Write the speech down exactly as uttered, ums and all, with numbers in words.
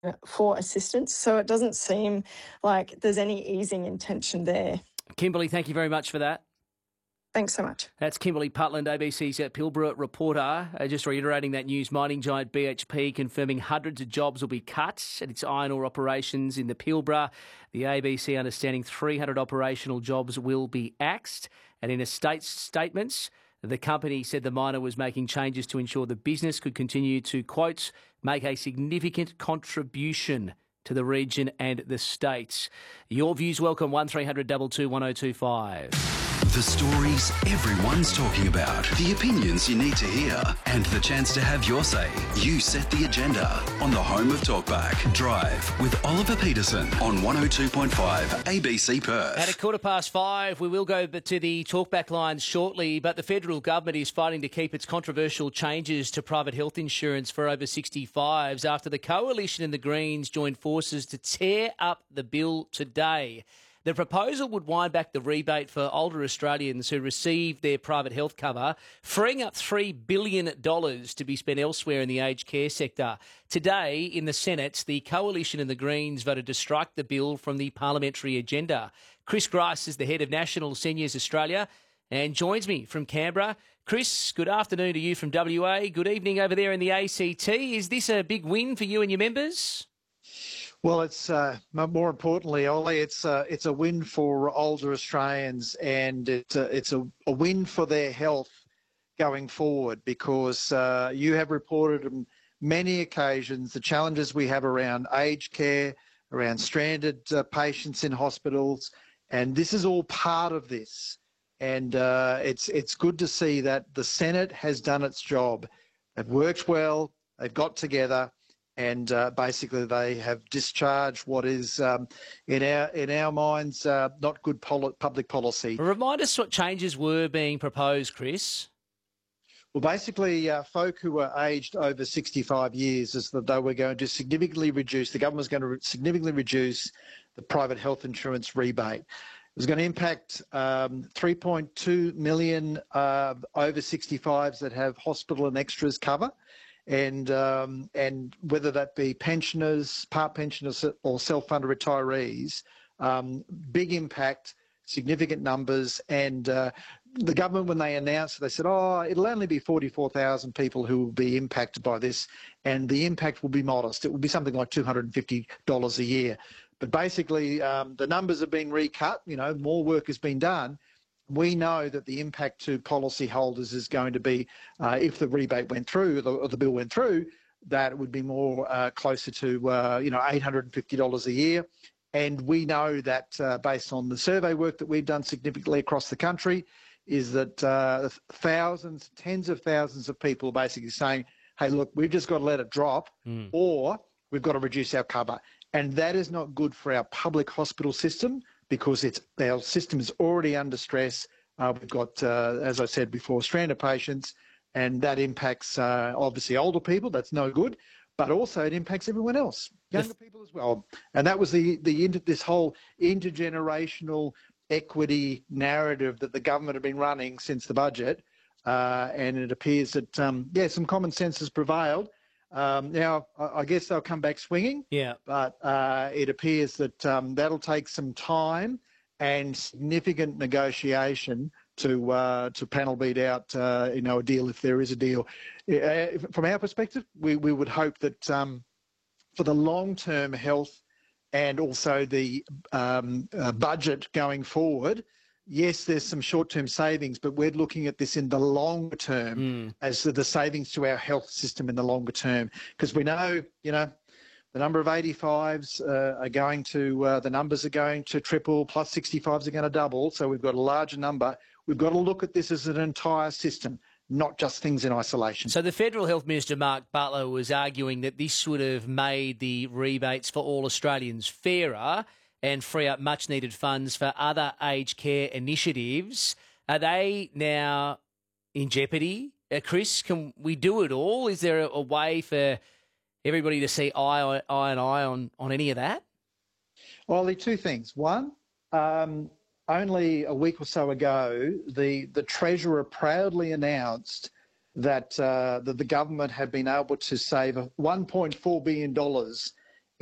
for assistance. So it doesn't seem like there's any easing intention there. Kimberly, thank you very much for that. Thanks so much. That's Kimberly Putland, A B C's Pilbara reporter, uh, just reiterating that news. Mining giant B H P confirming hundreds of jobs will be cut at its iron ore operations in the Pilbara. The A B C understanding three hundred operational jobs will be axed. And in a state statements, the company said the miner was making changes to ensure the business could continue to, quote, make a significant contribution to the region and the states. Your views welcome, one three hundred two two one oh two five. The stories everyone's talking about, the opinions you need to hear, and the chance to have your say. You set the agenda on the home of Talkback. Drive with Oliver Peterson on one oh two point five A B C Perth. At a quarter past five, we will go to the Talkback lines shortly, but the federal government is fighting to keep its controversial changes to private health insurance for over sixty-fives after the Coalition and the Greens joined forces to tear up the bill today. The proposal would wind back the rebate for older Australians who receive their private health cover, freeing up three billion dollars to be spent elsewhere in the aged care sector. Today, in the Senate, the Coalition and the Greens voted to strike the bill from the parliamentary agenda. Chris Grice is the head of National Seniors Australia and joins me from Canberra. Chris, good afternoon to you from W A. Good evening over there in the A C T. Is this a big win for you and your members? Well, it's uh, more importantly, Ollie, it's uh, it's a win for older Australians, and it's a, it's a, a win for their health going forward, because uh, you have reported on many occasions the challenges we have around aged care, around stranded uh, patients in hospitals, and this is all part of this. And uh, it's it's good to see that the Senate has done its job. They've worked well. They've got together. And uh, basically, they have discharged what is, um, in our in our minds, uh, not good poli- public policy. Remind us what changes were being proposed, Chris. Well, basically, uh, folk who were aged over sixty-five years, is that they were going to significantly reduce. The government was going to re- significantly reduce the private health insurance rebate. It was going to impact um, three point two million uh, over sixty-fives that have hospital and extras cover. And um, and whether that be pensioners, part pensioners or self-funded retirees, um, big impact, significant numbers. And uh, the government, when they announced it, they said, oh, it'll only be forty-four thousand people who will be impacted by this, and the impact will be modest. It will be something like two hundred fifty dollars a year. But basically, um, the numbers have been recut, you know, more work has been done. We know that the impact to policyholders is going to be, uh, if the rebate went through, or the, or the bill went through, that it would be more uh, closer to, uh, you know, eight hundred fifty dollars a year. And we know that uh, based on the survey work that we've done significantly across the country, is that uh, thousands, tens of thousands of people are basically saying, hey, look, we've just got to let it drop, mm. or we've got to reduce our cover. And that is not good for our public hospital system, because it's our system is already under stress. Uh, we've got, uh, as I said before, stranded patients, and that impacts uh, obviously older people. That's no good, but also it impacts everyone else, younger people as well. And that was the the inter, this whole intergenerational equity narrative that the government have been running since the budget, uh, and it appears that um, yeah, some common sense has prevailed. Um, now, I guess they'll come back swinging, yeah. but uh, it appears that um, that'll take some time and significant negotiation to uh, to panel beat out, uh, you know, a deal if there is a deal. Uh, from our perspective, we, we would hope that um, for the long-term health and also the um, uh, budget going forward, yes, there's some short-term savings, but we're looking at this in the longer term mm. as the, the savings to our health system in the longer term, because we know, you know, the number of eighty-fives uh, are going to, uh, the numbers are going to triple, plus sixty-fives are going to double, so we've got a larger number. We've got to look at this as an entire system, not just things in isolation. So the Federal Health Minister, Mark Butler, was arguing that this would have made the rebates for all Australians fairer and free up much-needed funds for other aged care initiatives. Are they now in jeopardy? Uh, Chris, can we do it all? Is there a, a way for everybody to see eye, eye and eye on, on any of that? Well, there are two things. One, um, only a week or so ago, the, the Treasurer proudly announced that, uh, that the government had been able to save one point four billion dollars